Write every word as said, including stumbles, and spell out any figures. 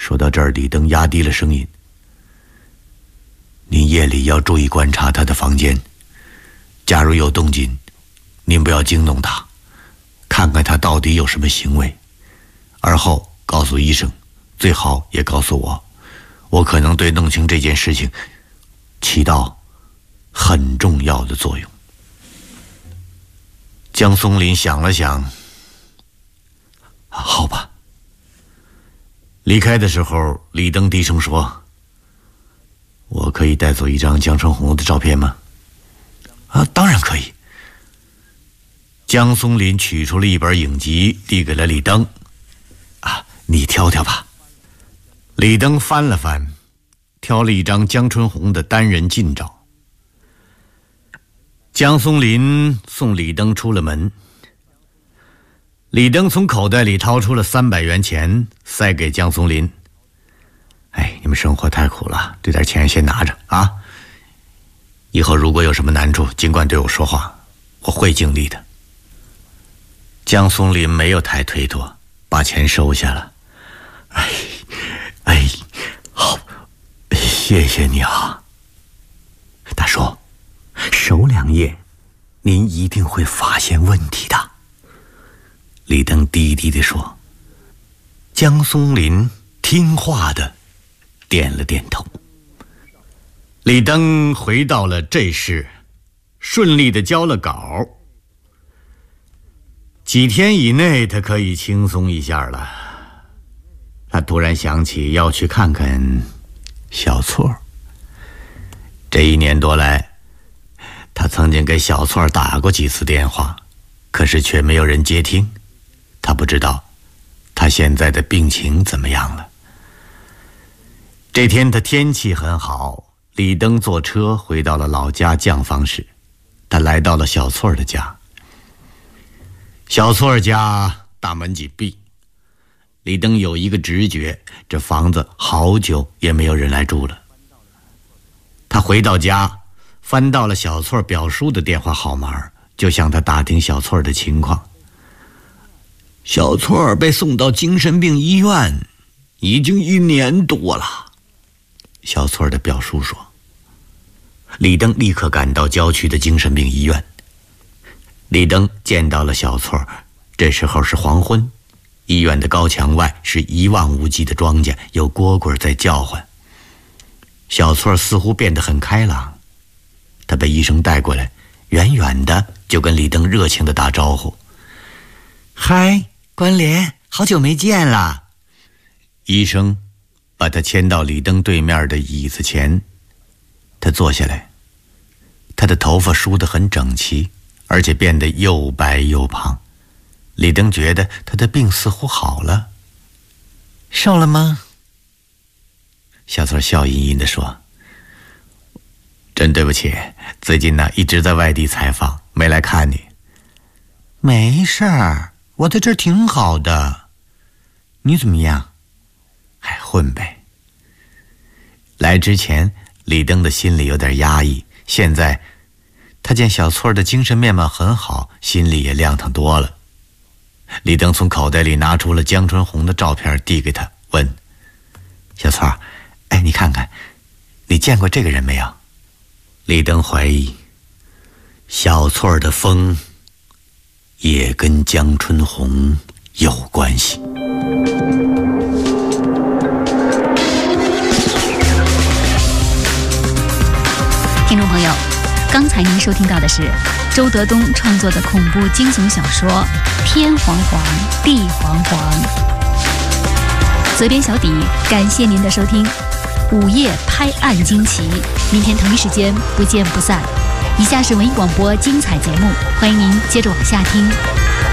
说到这儿，李登压低了声音：“您夜里要注意观察他的房间，假如有动静，您不要惊动他，看看他到底有什么行为，而后告诉医生，最好也告诉我，我可能对弄清这件事情起到很重要的作用。”江松林想了想，好吧。离开的时候，李登低声说：“我可以带走一张江春红的照片吗？”啊，当然可以。江松林取出了一本影集，递给了李登：“啊，你挑挑吧。”李登翻了翻，挑了一张江春红的单人近照。江松林送李登出了门。李登从口袋里掏出了三百元钱，塞给江松林：“哎，你们生活太苦了，这点钱先拿着啊！以后如果有什么难处，尽管对我说话，我会尽力的。”江松林没有太推脱，把钱收下了。哎，哎，好，谢谢你啊，大叔。守两夜，您一定会发现问题的。李登低低地说。江松林听话的点了点头。李登回到了这市，顺利的交了稿。几天以内，他可以轻松一下了。他突然想起要去看看小错。这一年多来，他曾经给小错打过几次电话，可是却没有人接听。他不知道他现在的病情怎么样了。这天的天气很好，李登坐车回到了老家酱房市。他来到了小错的家。小错家大门紧闭，李登有一个直觉，这房子好久也没有人来住了。他回到家，翻到了小错表叔的电话号码，就向他打听小错的情况。小错被送到精神病医院，已经一年多了。小错的表叔说。李登立刻赶到郊区的精神病医院。李登见到了小错，这时候是黄昏，医院的高墙外是一望无际的庄稼，有蝈蝈在叫唤。小错似乎变得很开朗，他被医生带过来，远远的就跟李登热情的打招呼：“嗨，关联，好久没见了。”医生把他牵到李登对面的椅子前，他坐下来。他的头发梳得很整齐，而且变得又白又胖。李登觉得他的病似乎好了。“瘦了吗？”小错笑吟吟地说：“真对不起，最近呢一直在外地采访，没来看你。”“没事儿，我在这儿挺好的。你怎么样？”“还混呗。”来之前，李登的心里有点压抑，现在他见小错的精神面貌很好，心里也亮堂多了。李登从口袋里拿出了江春红的照片，递给他，问：“小错，哎，你看看，你见过这个人没有？”李登怀疑，小错的疯也跟江春红有关系。 听众朋友，刚才您收听到的是周德东创作的恐怖惊悚小说《天黄黄，地黄黄》。责编小底，感谢您的收听。午夜拍案惊奇，明天同一时间不见不散。以下是文艺广播精彩节目，欢迎您接着往下听。